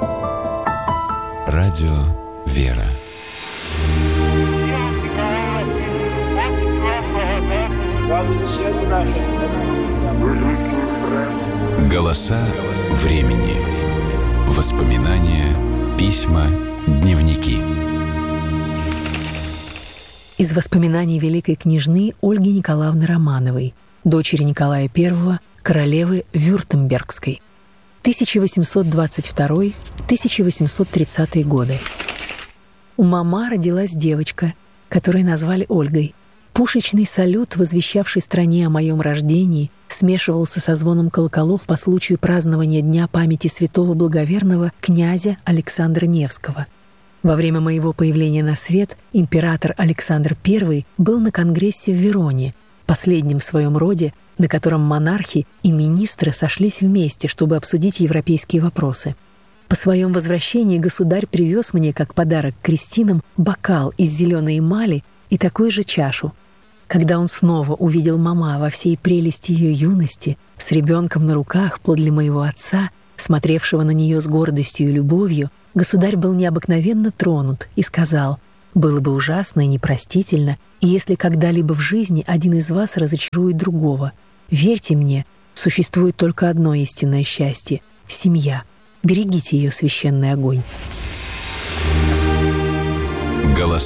Радио «Вера». Голоса времени. Воспоминания, письма, дневники. Из воспоминаний великой княжны Ольги Николаевны Романовой, дочери Николая I, королевы Вюртембергской, 1822-1830 годы. У мама родилась девочка, которую назвали Ольгой. Пушечный салют, возвещавший стране о моем рождении, смешивался со звоном колоколов по случаю празднования Дня памяти святого благоверного князя Александра Невского. Во время моего появления на свет император Александр I был на конгрессе в Вероне, последнем в своем роде, на котором монархи и министры сошлись вместе, чтобы обсудить европейские вопросы. По своем возвращении государь привез мне, как подарок к крестинам, бокал из зеленой эмали и такую же чашу. Когда он снова увидел мама во всей прелести ее юности, с ребенком на руках подле моего отца, смотревшего на нее с гордостью и любовью, государь был необыкновенно тронут и сказал: «Было бы ужасно и непростительно, если когда-либо в жизни один из вас разочарует другого. Верьте мне, существует только одно истинное счастье — семья. Берегите ее священный огонь».